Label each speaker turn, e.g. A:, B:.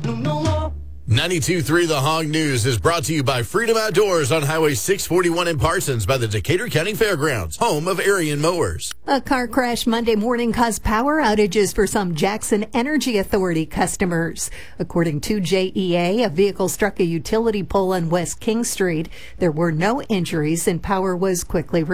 A: 92.3 The Hog News is brought to you by Freedom Outdoors on Highway 641 in Parsons by the Decatur County Fairgrounds, home of Arian Mowers.
B: A car crash Monday morning caused power outages for some Jackson Energy Authority customers. According to JEA, a vehicle struck a utility pole on West King Street. There were no injuries and power was quickly restored.